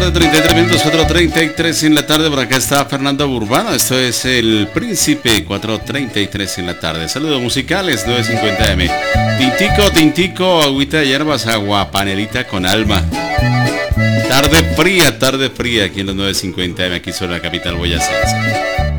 33 minutos, 4:33 en la tarde. Por acá está Fernando Urbano. Esto es El Príncipe, 4:33 en la tarde. Saludos musicales, 950M. Tintico, tintico, agüita de hierbas, agua, panelita con alma. Tarde fría aquí en los 950M, aquí sobre la capital boyacense.